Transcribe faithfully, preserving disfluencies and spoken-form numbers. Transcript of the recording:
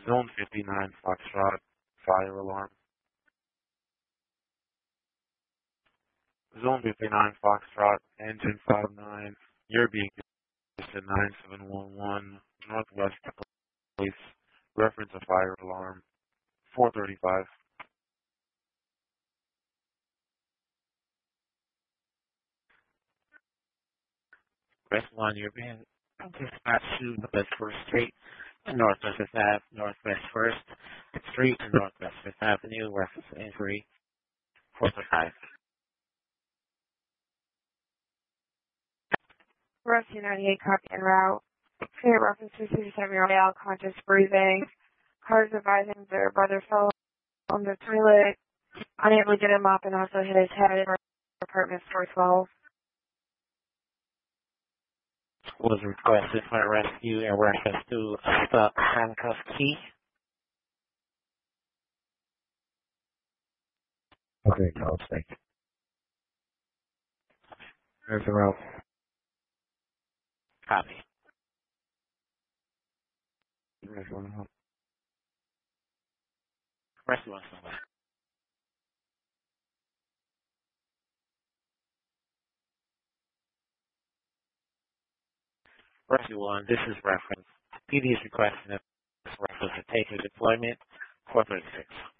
Zone fifty-nine, Foxtrot, fire alarm. Zone fifty-nine, Foxtrot, engine five nine, you're being used at nine seven one one, Northwest Police, reference a fire alarm, four thirty-five. West one, you're being dispatched to Northwest First Street, Northwest Fifth Avenue, Northwest First Street, and Northwest Fifth Avenue, reference injury, four thirty-five. Rescue ninety-eight, copy en route. Clear reference to sixty-seven-year-old male, conscious breathing. Cars advising their brother fell on the toilet, unable to get him up, and also hit his head in apartment four twelve. Was requested for rescue in reference to a stuck handcuff key. Okay, Charles, thank you. There's the route. Copy. Rescue one home. Rescue one somewhere. Rescue one, this is reference. P D is requesting a reference to taker deployment, four thirty-six.